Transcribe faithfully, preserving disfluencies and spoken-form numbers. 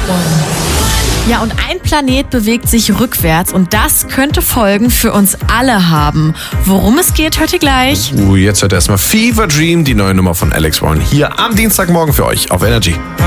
Ja, und ein Planet bewegt sich rückwärts und das könnte Folgen für uns alle haben. Worum es geht, hört ihr gleich. Uh, jetzt hört erstmal Fever Dream, die neue Nummer von Alex Warren, hier am Dienstagmorgen für euch auf Energy.